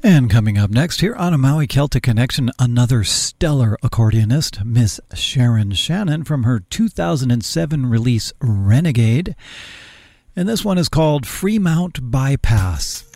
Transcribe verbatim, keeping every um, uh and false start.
And coming up next here on a Maui Celtic Connection, another stellar accordionist, Miss Sharon Shannon, from her two thousand seven release Renegade. And this one is called Fremount Bypass.